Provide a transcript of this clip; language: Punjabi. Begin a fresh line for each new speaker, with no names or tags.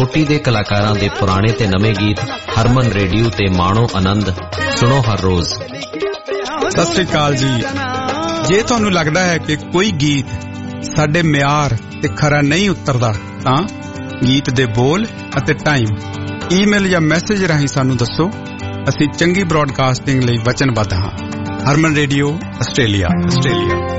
ਕੋਟੀ ਦੇ ਕਲਾਕਾਰਾਂ ਦੇ ਪੁਰਾਣੇ ਤੇ ਨਵੇਂ ਗੀਤ ਹਰਮਨ ਰੇਡੀਓ ਤੇ ਮਾਣੋ ਆਨੰਦ ਸੁਣੋ ਹਰ ਰੋਜ਼।
ਸਤਿ ਸ੍ਰੀ ਅਕਾਲ ਜੀ। ਜੇ ਤੁਹਾਨੂੰ ਲੱਗਦਾ ਹੈ ਕਿ ਕੋਈ ਗੀਤ ਸਾਡੇ ਮਿਆਰ ਤੇ ਖਰਾ ਨਹੀਂ ਉਤਰਦਾ ਤਾਂ ਗੀਤ ਦੇ ਬੋਲ ਅਤੇ ਟਾਈਮ ਈਮੇਲ ਜਾਂ ਮੈਸੇਜ ਰਾਹੀਂ ਸਾਨੂੰ ਦੱਸੋ। ਅਸੀਂ ਚੰਗੀ ਬ੍ਰਾਡਕਾਸਟਿੰਗ ਲਈ ਵਚਨਬੱਧ ਹਾਂ। ਹਰਮਨ ਰੇਡੀਓ ਆਸਟ੍ਰੇਲੀਆ।